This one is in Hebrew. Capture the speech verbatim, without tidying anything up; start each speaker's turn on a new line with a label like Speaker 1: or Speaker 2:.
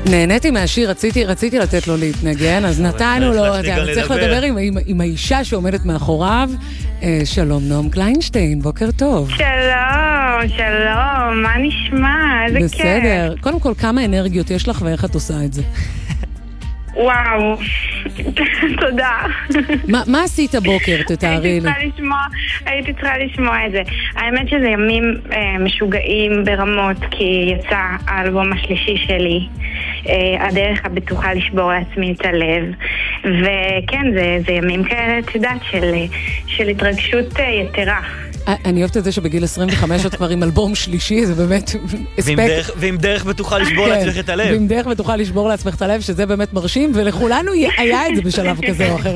Speaker 1: נהניתי מהשיר, רציתי, רציתי לתת לו להתנגן, אז נתנו לו, אני צריך לדבר עם, עם, עם האישה שעומדת מאחוריו. אה, שלום, נועם קליינשטיין, בוקר טוב.
Speaker 2: שלום, שלום, מה נשמע? איזה כיף.
Speaker 1: בסדר, קודם כל, כמה אנרגיות יש לך ואיך את עושה את זה?
Speaker 2: וואו, תודה.
Speaker 1: מה, מה עשית הבוקר, תתארי לי?
Speaker 2: הייתי צריכה לשמוע, הייתי צריכה לשמוע את זה. האמת שזה ימים אה, משוגעים ברמות, כי יצא האלבום השלישי שלי, אה, הדרך הבטוחה לשבור לעצמי את הלב. וכן, זה, זה ימים כאלה, את יודעת, של, של התרגשות אה, יתרה.
Speaker 1: אני אוהבת את זה שבגיל עשרים וחמש את כבר עם אלבום שלישי, זה באמת אספקט.
Speaker 3: ועם דרך בטוחה לשבור לעצמך את הלב.
Speaker 1: ועם דרך בטוחה לשבור לעצמך את הלב, שזה באמת מרשים, ולכולנו היה את זה בשלב כזה או אחר.